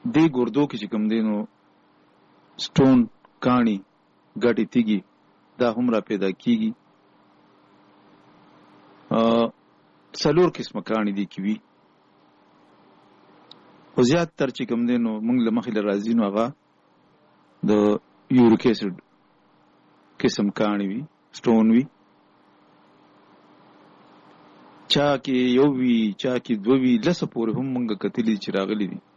دې ګردو کې چې کوم دی نو سټون کاڼي ګټې تیږي دا هم را پیدا کیږي. څلور قسمه کاڼي دي کې وي، خو زیات تر چې کوم دی نو موږ له مخې له راځي نو هغه د یوریک ایسډ قسم کاڼي وي، سټون وي. چا کې یو وي، چا کې دوه وي، لسه پورې هم موږ کتلي چې راغلي دي.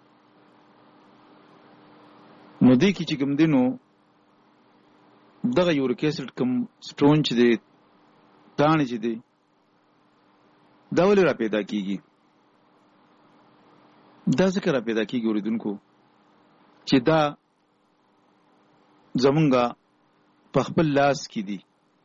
نو دې کې چې کوم دی نو دغه یوریک ایسډ کوم سټون چې دی، کاڼي چې دی، دا ولې را پیدا کیږي؟ دا ځکه را پیدا کیږي اوریدونکو چې دا زمونږه په خپل لاس کې دي.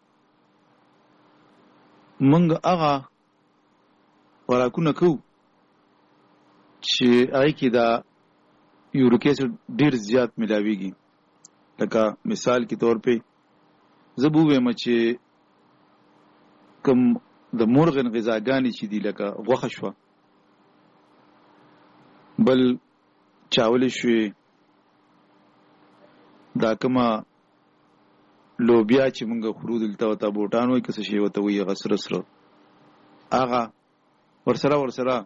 مونږ هغه خوراکونه کوو چې هغې کې دا یوریک ایسډ ډېر زیات ملاویږي. لکه مثال کې طور په زه به ووایم چې کوم د مرغن غذاګانې چې دي لکه غوښه شوه، بل چاولې شوې، دا کومه لوبیا چې موږ خورو دلته ورته بوټان وایي که څه شی ورته وایي، هغه سره سره هغه ورسره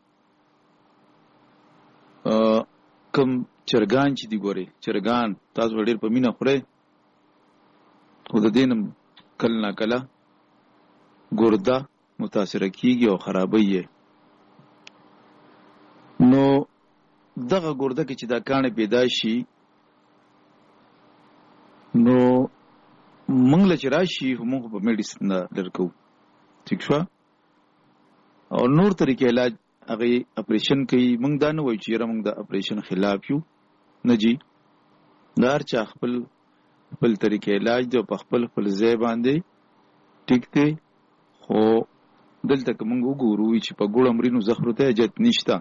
کوم چرګان چې دي، ګورئ چرګان تاسو ډېر په مینه خورئ، خو د دې نه کله نا کله ګرده متاثره کیږي او خرابوي یې. نو دغه ګرده کې چې دا کاڼي پیدا شي نو موږ له چې راشي موږ په میډیسن نه لرکو، ٹھیک شوه. او نور طریقې علاج هغې اپریشن کوي. موږ دا نه وایو چې یاره موږ د اپریشن خلاف یو، نه جي، د هر چا خپل طریقې علاج دی او په خپل ځای باندې ټیک دی. خو دلته که موږ وګورو چې په ګوړه مرینو زخرو ته اجت نشته.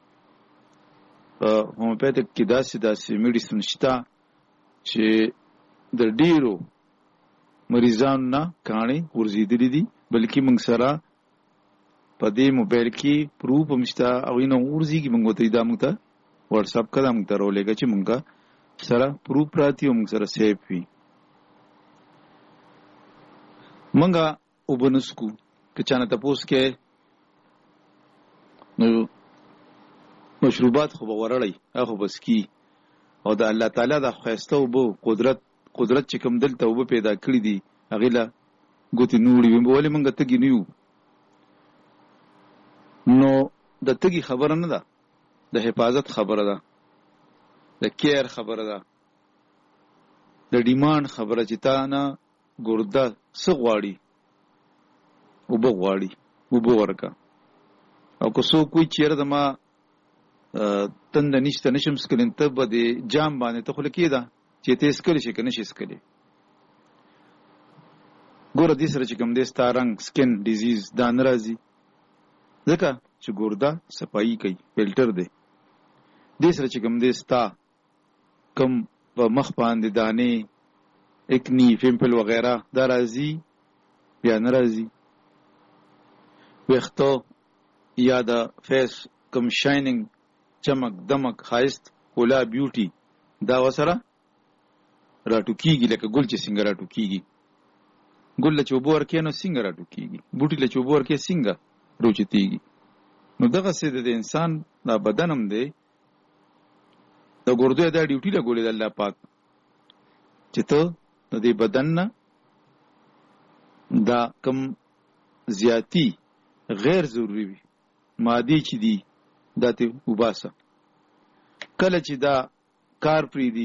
هومیوپیتک کې داسې میډیسن شته چې د ډیرو مریضانو نه کاڼي غورځېدلي دي، بلکې موږ سره په دې موبایل کې پروف هم شته، هغوی نه غورځېږي. موږ ورته دا موږ ته واټساپ که دا موږ ته راولېږه چې موږ سره پروف پراتي او موږ سره سیف وي. موږ اوبه نه څښو، که چا نه تپوس کې نو مشروبات خو به ورړی، هغه خو به څکي. او د الله تعالی د ښایسته اوبه قدرت چې کوم دلته اوبه پیدا کړي دي هغې له ګوتې نوړي وي. ولې موږ تږي نه یو؟ نو د تږي خبره نه ده، د حفاظت خبره ده، د کیر خبره ده، د ډیمانډ خبره چې تا نه ګرده څه غواړي؟ اوبه غواړي، اوبه ورکه. او که څوک وایي چې یاره زما تنده نشته نشم څکلی، ته به د جام باندې ته خوله کېده چې ته یې څکلی شي که نه شي څکلی. ګوره دې سره چې کوم دی ستا رنګ سکن ډیزیز دا نه راځي، ځکه چې ګرده صفایي کوي، فلټر دی. دې سره چې کوم دی ستا کم په مخ باندې دانې، اکنی، پمپل وغیره دا راځي یا نه راځي. ویښته یا د فیس کم شایننګ، چمک دمک، ښایست، ښکلا، بیوټي دا ورسره راټوکېږي، لکه ګل چې څنګه راټوکېږي. ګل له چې اوبه ورکوې نو څنګه راټوکېږي، بوټي له چې اوبه ورکوې څنګه راوچتېږي. نو دغسې د انسان دا بدن هم دی، د ګردو دا ډیوټي لګولې د الله پاک چې ته د دې بدن نه دا کم زیاتی غیر ضروري وي مادي چې دي دا ته وباسه. کله چې دا کار پرېږدي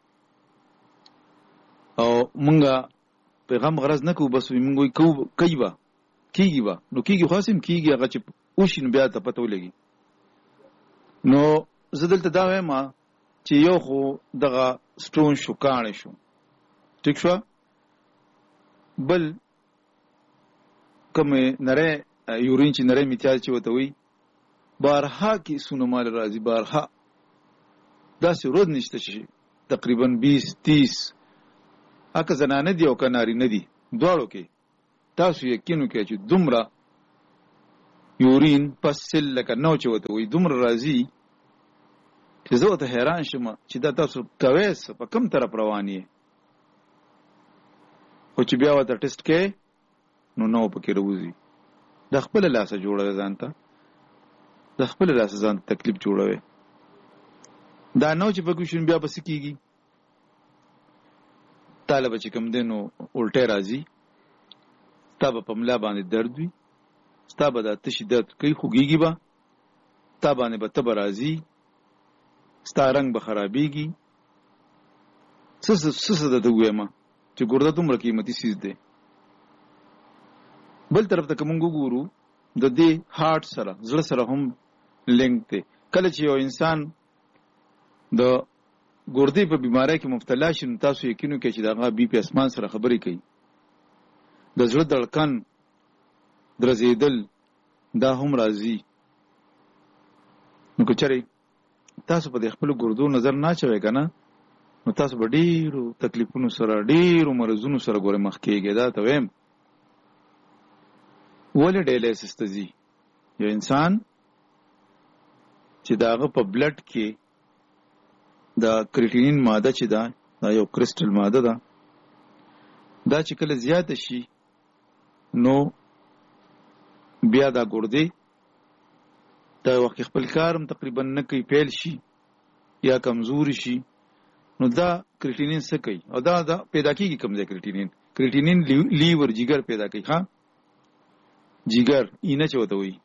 او مونږه پیغام غرض نه کوو، بس مونږ وایي کوي به کېږي به، نو کېږي خو هسې هم کېږي، هغه چې وشي نو بیا ته پته ولګي. نو زه دلته دا وایم چې یو خو دغه سټون شو، کاڼی شو، ټیک شوه. بل کومې نری یورین چې نری میتیاز چې ورته وایي، بارها کیسونه مال راځي، بارها داسې ورځ نشته چې تقریبا 20-30 اکه زنانه دي او که نارینه دي دواړو کې تاسو یقین وکړئ چې دومره یورین پس سل لکه نو چې ورته وایي دومره راځي، چې زه ته حیران شم چې دا تاسو کوي په کوم طرف روان یې. خو چې بیا ورته ټیسټ کې نو پکې راوځي. د خپل لاسه جوړه ځان ته، د خپل لاسه ځان تکلیف جوړوي. دا نو چې پکې شون بیا بس کیږي. طالب چې کوم دینو الټه راځي، تا په ملا باندې درد وي، ستا به د تشي درد کوي، خوږیږي به، تا باندې به تبه راځي، ستا رنګ به خرابېږي. څه درته ووایم چې ګرده دومره قیمتي څیز دی. بل طرف ته که موږ وګورو د دې هارټ سره، زړه سره هم لینک دی. کله چې یو انسان د ګردې په بیماری کې مبتلا شي، نو تاسو یقین وکړئ چې د هغه بي پي اسمان سره خبرې کوي. د زړه دړکن درزېدل دا هم راځي. نو که چېرې تاسو په دې خپلو ګردو نظر نه اچوئ که نه، نو تاسو به ډېرو تکلیفونو سره، ډېرو مرضونو سره ګورئ مخ کېږئ. دا ته وایم ولې ډایلیسس ته ځي؟ یو انسان چې د هغه په بلډ کې د کریټینین ماده چې ده، دا یو کرسټل ماده ده، دا چې کله زیاته شي نو بیا دا ګردې دا وخت خپل کار هم تقریبا نه کوي، فیل شي یا کمزوري شي. نو دا کریټینین څه کوي؟ او دا پیدا کېږي کوم ځای؟ کریټینین لیور جګر پیدا کوي. ها جګر اینه چې ورته وایي،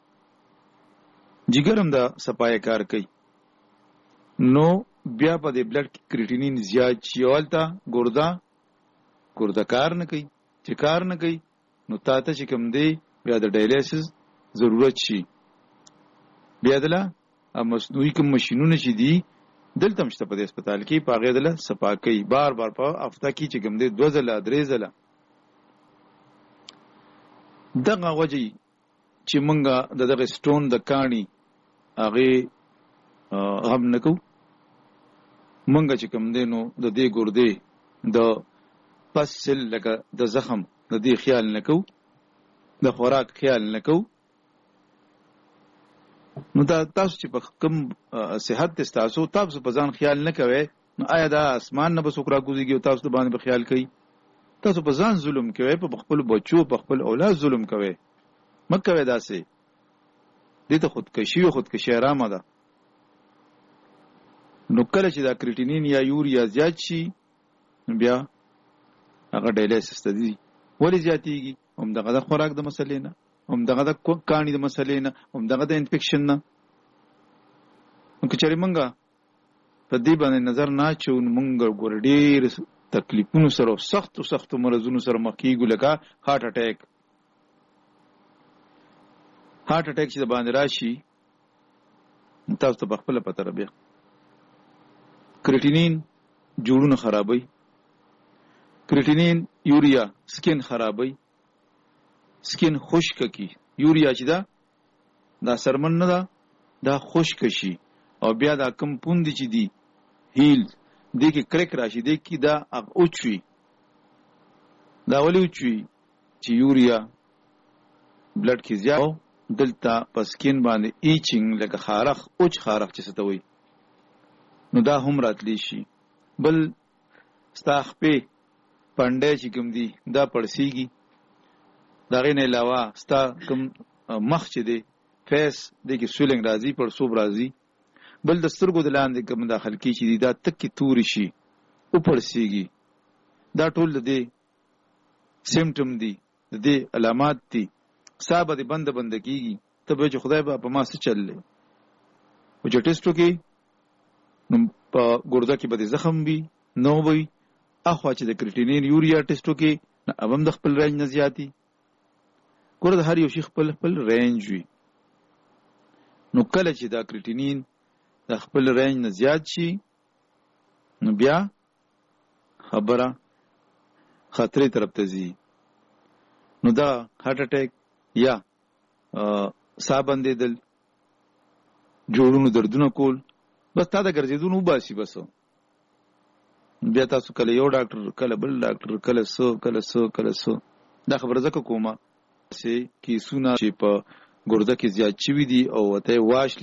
جګر هم دا صفایه کار کوي. نو بیا په دې بلډ کې کریټینین زیات شي، هلته ګرده کار نه کوي. چې کار نه کوي نو تا ته چې کوم دی بیا د ډایلیسس ضرورت شي. بیا دله مصنوعي کوم ماشینونه چې دي دلته هم شته په دې هسپتال کې، په هغې دله صفا کوي بار بار په هفته کې چې کوم دی 2 ځله 3 ځله. دغه وجې چې مونږ د دغه سټون د کاڼي هغې غم نه کوو. مونږ چې کوم دی نو د دې ګردې د پس سل لکه د زخم د دې خیال نه کوو، د خوراک خیال نه کوو. نو دا تاسو چې په کوم صحت دی ستاسو، تاسو په ځان خیال نه کوئ، نو آیا دا اسمان نه به څوک راکوزېږي او تاسو د باندې به خیال کوي؟ تاسو په ځان ظلم کوئ، په خپلو بچو، په خپل اولاد ظلم کوئ. مه کوئ داسې. دې ته خودکشي او خودکشي ارامه ده. نو کله چې دا کریټینین یا یوریا زیات شي، بیا هغه ډایلیسس ته ځي. ولې زیاتېږي؟ همدغه د خوراک د مسلې نه، همدغه د کاڼي د مسلې نه، همدغه د انفیکشن نه. نو که چېرې مونږ په دې باندې نظر نه اچوو، نو مونږ ګوره ډېر تکلیفونو سره او سختو مرضونو سره مخ کېږو. لکه هارټ اټیک چې د باندې راشي، تاسو ته په خپله پته ده. بیا کریټینین جوړونه خرابوي، کریټینین یوریا سکین خرابوي، سکین خشک کی. یوریا چې ده دا سرمن نه ده، دا خشک شي او بیا دا کم پوندې چې دي هیل دې کې کرک راشي، دې کې دا اوچوي. دا ولې اوچوي؟ چې یوریا بلډ کې زیات دلته په سکین باندې ایچنګ لکه خارخ، اوچ خارخ چې څه ته وایي، نو دا هم راتلی شي. بل ستا خپې پنډی چې کوم دي دا پړسیږي. د هغې نه علاوه ستا کوم مخ چې دی فیس دې کې سویلنګ راځي، پړسوب راځي. بل د سترګو د لاندې کوم دا خلکي چې دي دا تکې تورې شي او پړسیږي. دا ټول د دې سیمټم دي، د دې علامات دي. سا به دې بنده کېږي، ته به چې خدای به په ما څه چل دی. او چې ټیسټ وکړي نو په ګرده کې به دې زخم وي، نه وي. اخوا چې د کریټینین یوریا ټیسټ وکړي، نو اب هم د خپل رینج نه زیاتي. ګوره د هر یو شي خپل رینج وي. نو کله چې دا کریټینین د خپل رینج نه زیات شي، نو بیا خبره خطرې طرف ته ځي. نو دا هارټ اټیک یا ساه بندېدل، جوړونو دردونه کول، بس تا د ګرځېدونو وباسي. بس بیا تاسو کله یو ډاکټر، کله بل ډاکټر، کله څه. دا خبره ځکه کومه چې کیسونه چې په ګرده کې زیات شوي دي او ته واش